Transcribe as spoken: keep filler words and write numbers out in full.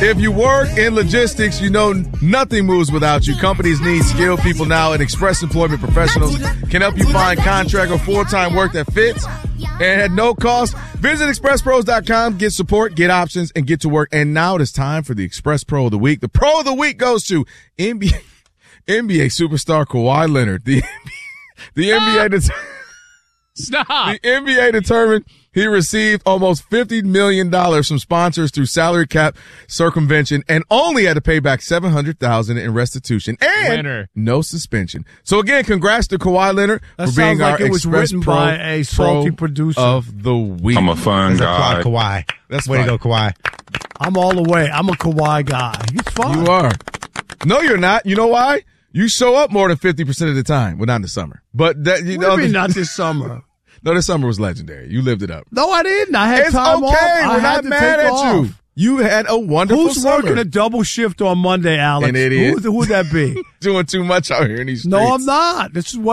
If you work in logistics, you know nothing moves without you. Companies need skilled people now, and Express Employment Professionals can help you find contract or full-time work that fits and at no cost. Visit express pros dot com, get support, get options, and get to work. And now it is time for the Express Pro of the Week. The Pro of the Week goes to N B A, N B A superstar Kawhi Leonard. The, the N B A det- Stop. The N B A determined he received almost fifty million dollars from sponsors through salary cap circumvention and only had to pay back seven hundred thousand dollars in restitution and Winner. no suspension. So again, congrats to Kawhi Leonard That for being sounds like our it was Express written Pro, by a salty Pro producer. of the week. I'm a fun That's guy. a Kawhi. That's Way fine. to go, Kawhi. I'm all the way. I'm a Kawhi guy. He's fine. You are. No, you're not. You know why? You show up more than fifty percent of the time. Well, not in the summer. But that, you What do know, you mean not this summer? no, this summer was legendary. You lived it up. No, I didn't. I had It's time okay. off. I We're had not to mad take at off. you. You had a wonderful Who's summer. working a double shift on Monday, Alex? An idiot. Who, who'd that be? Doing too much out here in these streets. No, I'm not. This is what